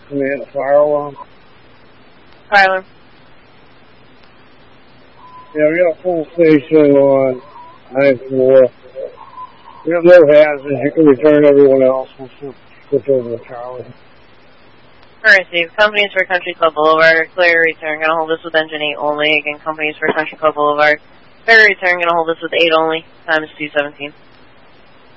Command fire alarm. Fire alarm. Yeah, we got a full station on 9th floor. We have no hazards. You can return everyone else. We'll switch over to Charlie. Alright, Steve. Companies for Country Club Boulevard. Clear return. Gonna hold this with engine 8 only. Again, companies for Country Club Boulevard. Clear return. Gonna hold this with 8 only. Time is 2:17.